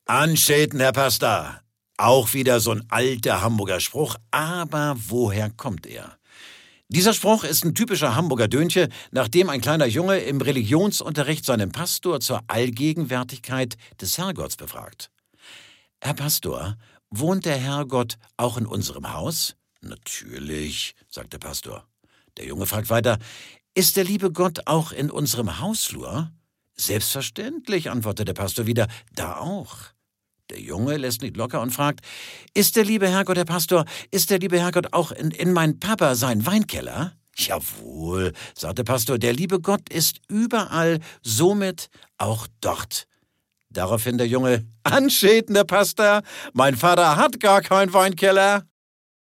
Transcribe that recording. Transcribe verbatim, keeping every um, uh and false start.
Anschäten, Herr Pastor. Auch wieder so ein alter Hamburger Spruch, aber woher kommt er? Dieser Spruch ist ein typischer Hamburger Dönche, nachdem ein kleiner Junge im Religionsunterricht seinen Pastor zur Allgegenwärtigkeit des Herrgotts befragt. Herr Pastor, wohnt der Herrgott auch in unserem Haus? Natürlich, sagt der Pastor. Der Junge fragt weiter, ist der liebe Gott auch in unserem Hausflur? Selbstverständlich, antwortet der Pastor wieder, da auch. Der Junge lässt nicht locker und fragt, ist der liebe Herrgott, Herr Pastor, ist der liebe Herrgott auch in, in mein Papa sein Weinkeller? Jawohl, sagt der Pastor, der liebe Gott ist überall, somit auch dort. Daraufhin der Junge, Anschäten, Herr Pastor, mein Vater hat gar keinen Weinkeller.